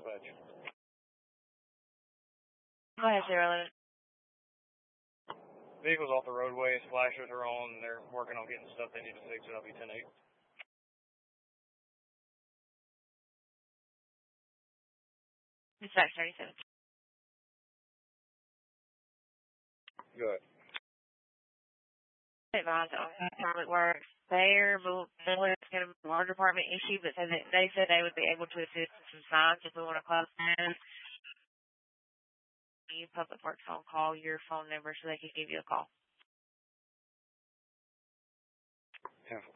dispatch. Go ahead, Sarah. Vehicle's off the roadway, flashers are on, and they're working on getting stuff they need to fix, so that'll be 10-8. Dispatch 37. Go ahead. Advise on how it works. It's going to be a water department issue, but they said they would be able to assist with some signs if we want to close down. Public Works on call your phone number so they can give you a call. 10-4.